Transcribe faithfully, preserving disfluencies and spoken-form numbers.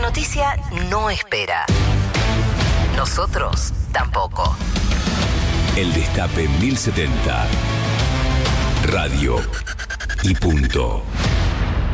noticia no espera. Nosotros tampoco. El Destape mil setenta. Radio y punto.